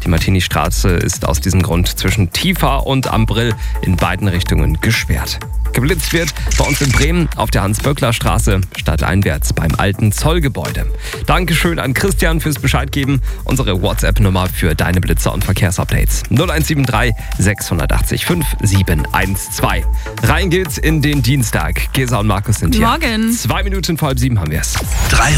Die Martini-Straße ist aus diesem Grund zwischen Tifa und Ambrill in beiden Richtungen gesperrt. Geblitzt wird bei uns in Bremen auf der Hans-Böckler-Straße stadteinwärts beim alten Zollgebäude. Dankeschön an Christian fürs Bescheid geben. Unsere WhatsApp-Nummer für deine Blitzer und Verkehrsupdates 0173 680 5712. Rein geht's in den Dienstag. Gesa und Markus sind hier. Morgen. 2 Minuten vor 6:30 haben wir es.